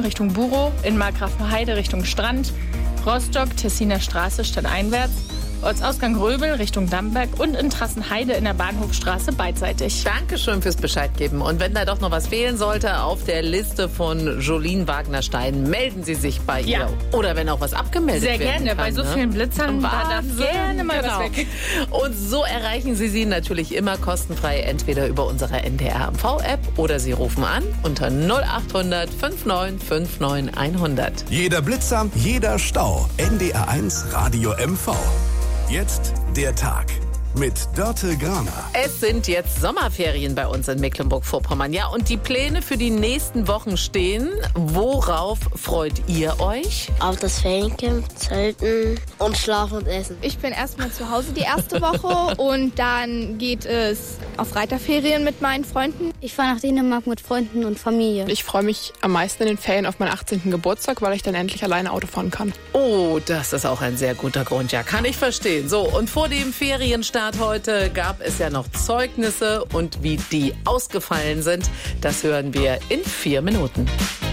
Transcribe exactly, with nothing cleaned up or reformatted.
Richtung Burow, in Markgrafenheide Richtung Strand, Rostock, Tessiner Straße stadteinwärts, Ortsausgang Röbel Richtung Damberg und in Trassenheide in der Bahnhofstraße beidseitig. Dankeschön fürs Bescheid geben. Und wenn da doch noch was fehlen sollte auf der Liste von Jolien Wagner-Stein, melden Sie sich bei ihr. Ja. Oder wenn auch was abgemeldet Sehr werden gerne, kann, bei so ne? vielen Blitzern, da darf Wahnsinn, gerne mal genau. was weg. Und so erreichen Sie sie natürlich immer kostenfrei, entweder über unsere N D R M V-App oder Sie rufen an unter null acht hundert neunundfünfzig neunundfünfzig hundert. Jeder Blitzer, jeder Stau. N D R eins Radio M V. Jetzt der Tag mit Dörte Graner. Es sind jetzt Sommerferien bei uns in Mecklenburg-Vorpommern. Ja, und die Pläne für die nächsten Wochen stehen. Worauf freut ihr euch? Auf das Feriencamp, Zelten und Schlafen und Essen. Ich bin erstmal zu Hause die erste Woche und dann geht es auf Reiterferien mit meinen Freunden. Ich fahre nach Dänemark mit Freunden und Familie. Ich freue mich am meisten in den Ferien auf meinen achtzehnten Geburtstag, weil ich dann endlich alleine Auto fahren kann. Oh, das ist auch ein sehr guter Grund. Ja, kann ich verstehen. So, und vor dem Ferienstart heute gab es ja noch Zeugnisse und wie die ausgefallen sind, das hören wir in vier Minuten.